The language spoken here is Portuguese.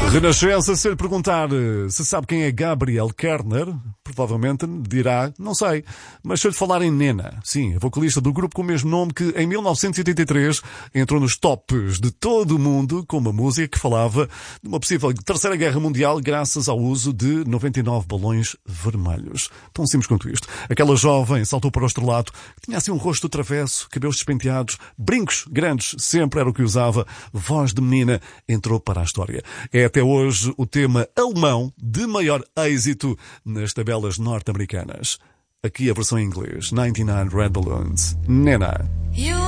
Renascença, se lhe perguntar se sabe quem é Gabriel Kerner, provavelmente dirá, não sei. Mas se eu lhe falar em Nena, sim, a vocalista do grupo com o mesmo nome que em 1983 entrou nos tops de todo o mundo com uma música que falava de uma possível terceira guerra mundial graças ao uso de 99 balões vermelhos. Tão simples quanto isto. Aquela jovem saltou para o estrelato, tinha assim um rosto travesso, cabelos despenteados, brincos grandes, sempre era o que usava, voz de menina, entrou para a história. É até hoje o tema alemão de maior êxito nas tabelas norte-americanas. Aqui a versão em inglês, 99 Red Balloons, Nena.